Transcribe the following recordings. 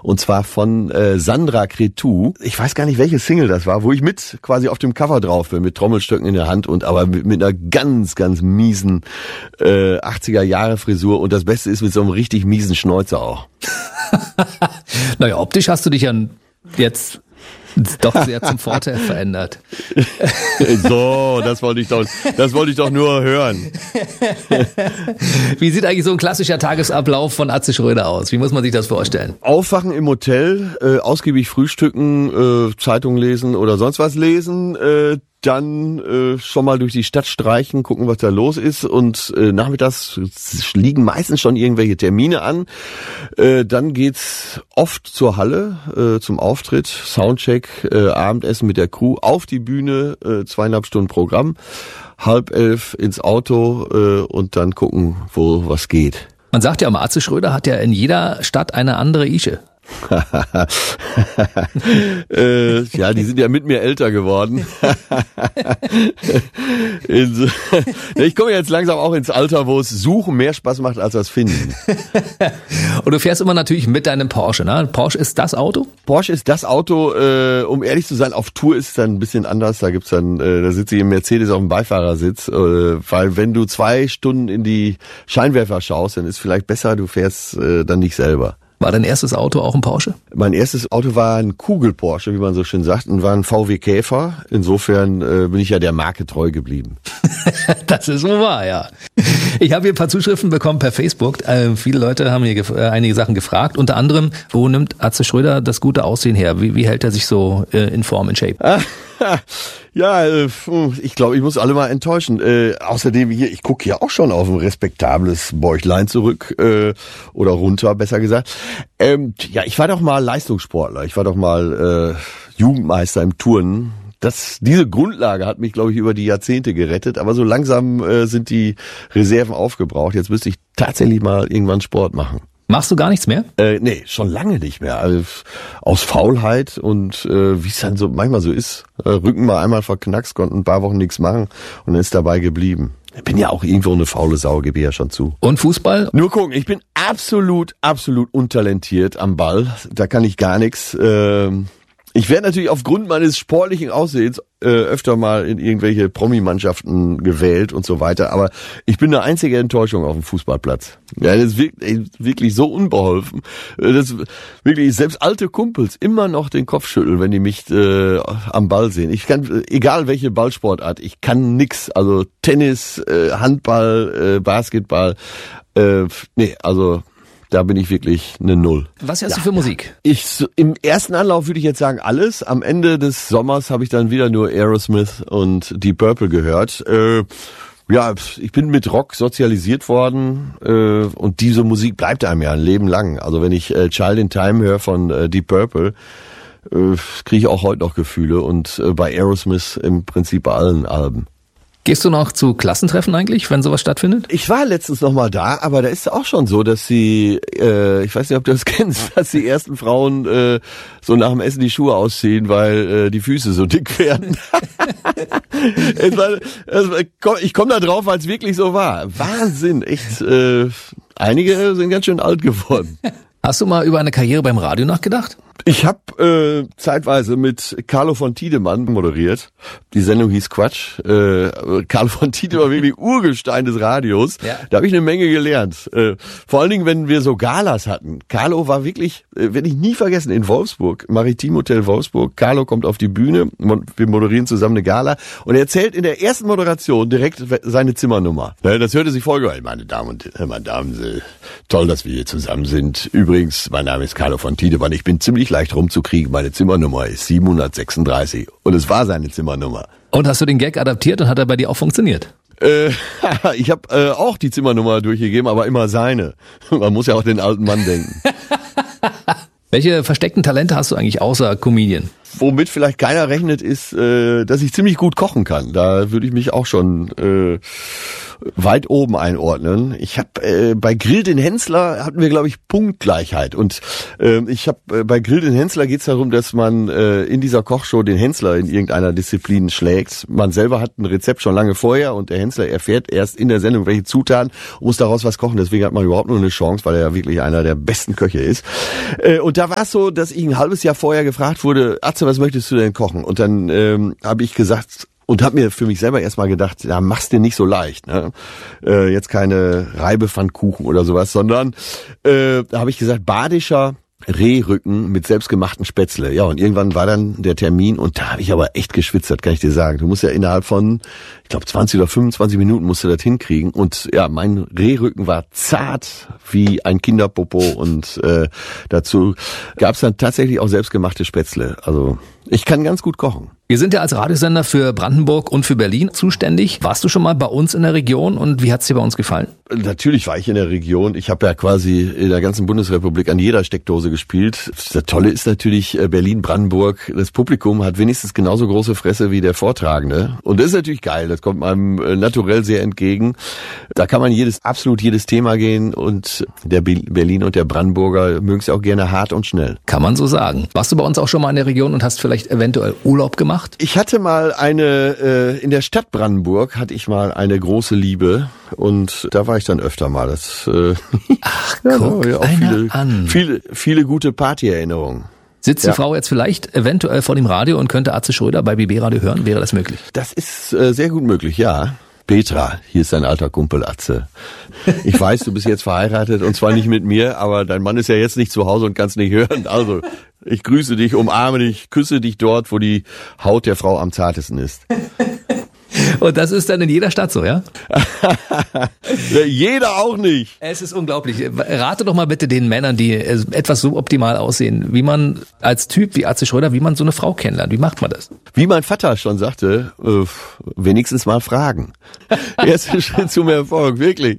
und zwar von Sandra Cretu. Ich weiß gar nicht, welche Single das war, wo ich mit quasi auf dem Cover drauf bin, mit Trommelstöcken in der Hand und aber mit einer ganz, ganz miesen 80er-Jahre-Frisur und das Beste ist mit so einem richtig miesen Schnäuzer auch. Naja, optisch hast du dich ja jetzt doch sehr zum Vorteil verändert. So, das wollte ich doch nur hören. Wie sieht eigentlich so ein klassischer Tagesablauf von Atze Schröder aus? Wie muss man sich das vorstellen? Aufwachen im Hotel, ausgiebig frühstücken, Zeitung lesen oder sonst was lesen, dann schon mal durch die Stadt streichen, gucken, was da los ist und nachmittags liegen meistens schon irgendwelche Termine an. Dann geht's oft zur Halle zum Auftritt, Soundcheck, Abendessen mit der Crew, auf die Bühne, 2,5 Stunden Programm, 10:30 ins Auto und dann gucken, wo was geht. Man sagt ja immer, Atze Schröder hat ja in jeder Stadt eine andere Ische. Ja, die sind ja mit mir älter geworden. Ich komme jetzt langsam auch ins Alter, wo es Suchen mehr Spaß macht als das Finden. Und du fährst immer natürlich mit deinem Porsche, ne? Porsche ist das Auto? Porsche ist das Auto, um ehrlich zu sein, auf Tour ist es dann ein bisschen anders. Da gibt's dann, da sitze ich im Mercedes auf dem Beifahrersitz, weil wenn du 2 Stunden in die Scheinwerfer schaust, dann ist vielleicht besser, du fährst dann nicht selber. War dein erstes Auto auch ein Porsche? Mein erstes Auto war ein Kugel-Porsche, wie man so schön sagt, und war ein VW Käfer. Insofern bin ich ja der Marke treu geblieben. Das ist wohl wahr, ja. Ich habe hier ein paar Zuschriften bekommen per Facebook. Viele Leute haben hier einige Sachen gefragt. Unter anderem, wo nimmt Atze Schröder das gute Aussehen her? Wie hält er sich so in Form, in Shape? Ja, ich glaube, ich muss alle mal enttäuschen. Außerdem hier, ich gucke hier auch schon auf ein respektables Bäuchlein zurück oder runter, besser gesagt. Ja, ich war doch mal Leistungssportler. Ich war doch mal Jugendmeister im Turnen. Diese Grundlage hat mich, glaube ich, über die Jahrzehnte gerettet. Aber so langsam sind die Reserven aufgebraucht. Jetzt müsste ich tatsächlich mal irgendwann Sport machen. Machst du gar nichts mehr? Nee, schon lange nicht mehr. Also, aus Faulheit und wie es dann so manchmal so ist. Rücken mal einmal verknackst, konnten ein paar Wochen nichts machen und dann ist dabei geblieben. Ich bin ja auch irgendwo eine faule Sau, gebe ich ja schon zu. Und Fußball? Nur gucken, ich bin absolut untalentiert am Ball. Da kann ich gar nichts. Ich werde natürlich aufgrund meines sportlichen Aussehens öfter mal in irgendwelche Promi-Mannschaften gewählt und so weiter, aber ich bin eine einzige Enttäuschung auf dem Fußballplatz. Ja, das ist wirklich so unbeholfen, dass wirklich selbst alte Kumpels immer noch den Kopf schütteln, wenn die mich am Ball sehen. Ich kann, egal welche Ballsportart, ich kann nix, also Tennis, Handball, Basketball, nee, also da bin ich wirklich eine Null. Was hörst du für Musik? Im ersten Anlauf würde ich jetzt sagen alles. Am Ende des Sommers habe ich dann wieder nur Aerosmith und Deep Purple gehört. Ja, ich bin mit Rock sozialisiert worden und diese Musik bleibt einem ja ein Leben lang. Also wenn ich Child in Time höre von Deep Purple, kriege ich auch heute noch Gefühle und bei Aerosmith im Prinzip bei allen Alben. Gehst du noch zu Klassentreffen eigentlich, wenn sowas stattfindet? Ich war letztens noch mal da, aber da ist auch schon so, dass ich weiß nicht, ob du das kennst, dass die ersten Frauen so nach dem Essen die Schuhe ausziehen, weil die Füße so dick werden. Ich komme da drauf, weil es wirklich so war. Wahnsinn, echt. Einige sind ganz schön alt geworden. Hast du mal über eine Karriere beim Radio nachgedacht? Ich habe zeitweise mit Carlo von Tiedemann moderiert. Die Sendung hieß Quatsch. Carlo von Tiedemann war wirklich Urgestein des Radios. Ja. Da habe ich eine Menge gelernt. Vor allen Dingen, wenn wir so Galas hatten. Carlo war wirklich, werde ich nie vergessen, in Wolfsburg, Maritim Hotel Wolfsburg. Carlo kommt auf die Bühne, wir moderieren zusammen eine Gala und er erzählt in der ersten Moderation direkt seine Zimmernummer. Das hörte sich voll geil. Meine Damen und Herren, toll, dass wir hier zusammen sind. Übrigens, mein Name ist Carlo von Tiedemann. Ich bin ziemlich leicht rumzukriegen. Meine Zimmernummer ist 736 und es war seine Zimmernummer. Und hast du den Gag adaptiert und hat er bei dir auch funktioniert? Ich habe auch die Zimmernummer durchgegeben, aber immer seine. Man muss ja auch den alten Mann denken. Welche versteckten Talente hast du eigentlich außer Comedian? womit vielleicht keiner rechnet, ist, dass ich ziemlich gut kochen kann. Da würde ich mich auch schon weit oben einordnen. Ich habe bei Grill den Hensler hatten wir, glaube ich, Punktgleichheit. Und ich habe bei Grill den Hensler geht es darum, dass man in dieser Kochshow den Hensler in irgendeiner Disziplin schlägt. Man selber hat ein Rezept schon lange vorher und der Hensler erfährt erst in der Sendung, welche Zutaten, und muss daraus was kochen. Deswegen hat man überhaupt nur eine Chance, weil er ja wirklich einer der besten Köche ist. Und da war es so, dass ich ein halbes Jahr vorher gefragt wurde, Atze, was möchtest du denn kochen? Und dann habe ich gesagt, und habe mir für mich selber erstmal gedacht, ja, mach's dir nicht so leicht, ne? Jetzt keine Reibepfannkuchen oder sowas, sondern da habe ich gesagt, badischer Rehrücken mit selbstgemachten Spätzle. Ja, und irgendwann war dann der Termin und da habe ich aber echt geschwitzt, das kann ich dir sagen. Du musst ja innerhalb von, ich glaube 20 oder 25 Minuten musst du das hinkriegen. Und ja, mein Rehrücken war zart wie ein Kinderpopo und dazu gab's dann tatsächlich auch selbstgemachte Spätzle. Also ich kann ganz gut kochen. Wir sind ja als Radiosender für Brandenburg und für Berlin zuständig. Warst du schon mal bei uns in der Region und wie hat's dir bei uns gefallen? Natürlich war ich in der Region. Ich habe ja quasi in der ganzen Bundesrepublik an jeder Steckdose gespielt. Das Tolle ist natürlich Berlin, Brandenburg. Das Publikum hat wenigstens genauso große Fresse wie der Vortragende. Und das ist natürlich geil. Das kommt meinem naturell sehr entgegen. Da kann man absolut jedes Thema gehen und der Berlin und der Brandenburger mögen es ja auch gerne hart und schnell. Kann man so sagen. Warst du bei uns auch schon mal in der Region und hast vielleicht eventuell Urlaub gemacht? Ich hatte mal in der Stadt Brandenburg hatte ich mal eine große Liebe und da war ich dann öfter mal. Ach, guck, ja, auch viele gute Partyerinnerungen. Sitzt die Frau jetzt vielleicht eventuell vor dem Radio und könnte Atze Schröder bei BB Radio hören? Wäre das möglich? Das ist sehr gut möglich, ja. Petra, hier ist dein alter Kumpel Atze. Ich weiß, du bist jetzt verheiratet und zwar nicht mit mir, aber dein Mann ist ja jetzt nicht zu Hause und kann es nicht hören. Also, ich grüße dich, umarme dich, küsse dich dort, wo die Haut der Frau am zartesten ist. Und das ist dann in jeder Stadt so, ja? Jeder auch nicht. Es ist unglaublich. Rate doch mal bitte den Männern, die etwas suboptimal aussehen, wie man als Typ wie Atze Schröder, wie man so eine Frau kennenlernt. Wie macht man das? Wie mein Vater schon sagte, wenigstens mal fragen. Erster Schritt zum Erfolg, wirklich.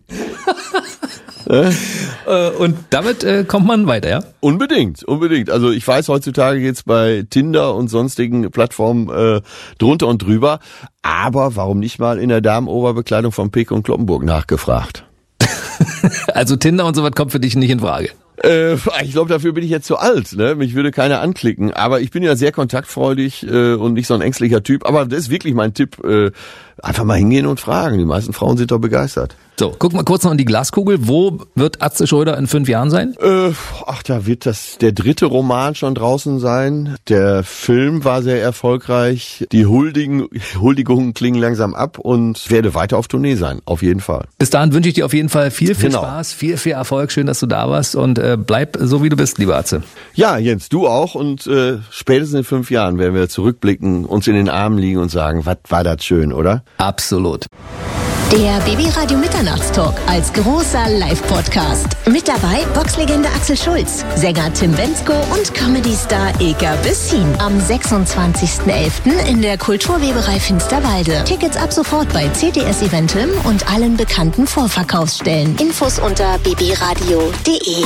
Und damit kommt man weiter, ja? Unbedingt. Also ich weiß, heutzutage geht's bei Tinder und sonstigen Plattformen drunter und drüber. Aber warum nicht mal in der Damenoberbekleidung von Peek und Kloppenburg nachgefragt? Also Tinder und sowas kommt für dich nicht in Frage? Ich glaube, dafür bin ich jetzt zu alt, ne? Mich würde keiner anklicken. Aber ich bin ja sehr kontaktfreudig und nicht so ein ängstlicher Typ. Aber das ist wirklich mein Tipp. Einfach mal hingehen und fragen. Die meisten Frauen sind doch begeistert. So, guck mal kurz noch in die Glaskugel. Wo wird Atze Schröder in 5 Jahren sein? Da wird der 3. Roman schon draußen sein. Der Film war sehr erfolgreich. Die Huldigungen klingen langsam ab und werde weiter auf Tournee sein. Auf jeden Fall. Bis dahin wünsche ich dir auf jeden Fall viel Spaß, viel Erfolg. Schön, dass du da warst und bleib so, wie du bist, lieber Atze. Ja, Jens, du auch. Und spätestens in 5 Jahren werden wir zurückblicken, uns in den Armen liegen und sagen, was war das schön, oder? Absolut. Der BB Radio Mitternachtstalk als großer Live-Podcast. Mit dabei Boxlegende Axel Schulz, Sänger Tim Bendzko und Comedy-Star Ilka Bessin. Am 26.11. in der Kulturweberei Finsterwalde. Tickets ab sofort bei CTS Eventim und allen bekannten Vorverkaufsstellen. Infos unter bbradio.de.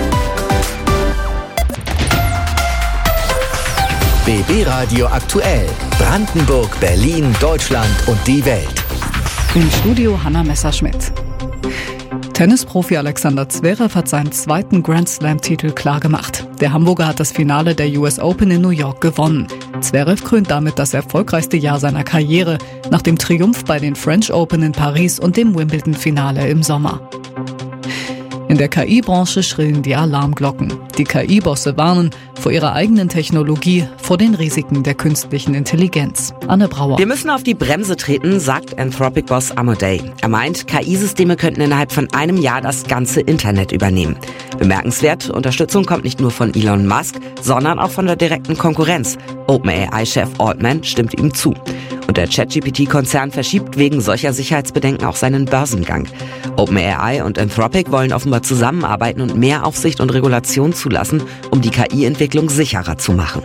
BB Radio aktuell. Brandenburg, Berlin, Deutschland und die Welt. Im Studio Hanna Messerschmidt. Tennisprofi Alexander Zverev hat seinen 2. Grand Slam-Titel klargemacht. Der Hamburger hat das Finale der US Open in New York gewonnen. Zverev krönt damit das erfolgreichste Jahr seiner Karriere nach dem Triumph bei den French Open in Paris und dem Wimbledon-Finale im Sommer. In der KI-Branche schrillen die Alarmglocken. Die KI-Bosse warnen vor ihrer eigenen Technologie, vor den Risiken der künstlichen Intelligenz. Anne Brauer. Wir müssen auf die Bremse treten, sagt Anthropic-Boss Amodei. Er meint, KI-Systeme könnten innerhalb von einem Jahr das ganze Internet übernehmen. Bemerkenswert, Unterstützung kommt nicht nur von Elon Musk, sondern auch von der direkten Konkurrenz. OpenAI-Chef Altman stimmt ihm zu. Und der ChatGPT-Konzern verschiebt wegen solcher Sicherheitsbedenken auch seinen Börsengang. OpenAI und Anthropic wollen offenbar zusammenarbeiten und mehr Aufsicht und Regulation zulassen, um die KI-Entwicklung sicherer zu machen.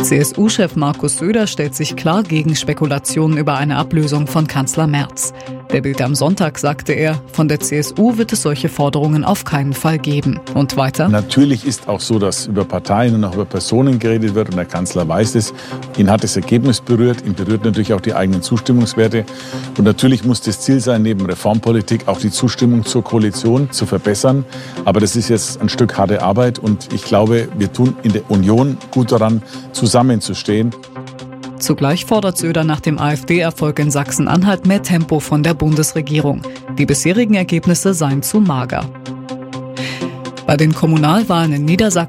CSU-Chef Markus Söder stellt sich klar gegen Spekulationen über eine Ablösung von Kanzler Merz. Der Bild am Sonntag sagte er, von der CSU wird es solche Forderungen auf keinen Fall geben. Und weiter: Natürlich ist auch so, dass über Parteien und auch über Personen geredet wird und der Kanzler weiß es. Ihn hat das Ergebnis berührt, ihn berührt natürlich auch die eigenen Zustimmungswerte. Und natürlich muss das Ziel sein, neben Reformpolitik auch die Zustimmung zur Koalition zu verbessern. Aber das ist jetzt ein Stück harte Arbeit und ich glaube, wir tun in der Union gut daran, zusammenzustehen. Zugleich fordert Söder nach dem AfD-Erfolg in Sachsen-Anhalt mehr Tempo von der Bundesregierung. Die bisherigen Ergebnisse seien zu mager. Bei den Kommunalwahlen in Niedersachsen